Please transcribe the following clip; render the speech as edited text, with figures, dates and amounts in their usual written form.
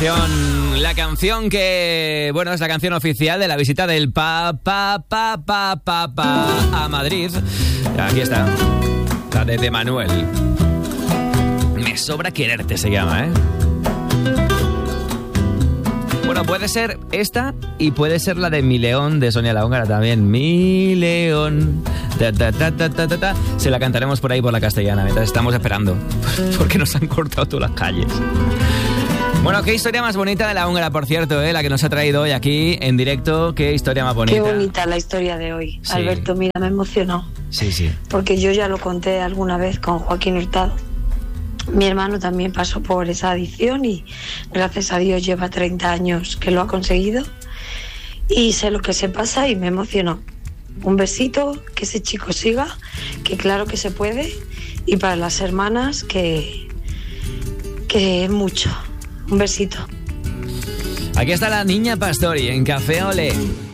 La canción que, bueno, es la canción oficial de la visita del Papa a Madrid. Aquí está, la de Manuel. Me sobra quererte se llama, ¿eh? Bueno, puede ser esta y puede ser la de Mi León de Sonia la Húngara también. Mi León. Se la cantaremos por ahí por la castellana mientras estamos esperando, porque nos han cortado todas las calles. Bueno, qué historia más bonita de la húngara, por cierto, la que nos ha traído hoy aquí en directo. Qué historia más bonita. Qué bonita la historia de hoy. Sí. Alberto, mira, me emocionó. Sí, sí. Porque yo ya lo conté alguna vez con Joaquín Hurtado. Mi hermano también pasó por esa adicción y gracias a Dios lleva 30 años que lo ha conseguido. Y sé lo que se pasa y me emocionó. Un besito, que ese chico siga, que claro que se puede. Y para las hermanas, que mucho. Un besito. Aquí está la niña Pastori en Café Olé.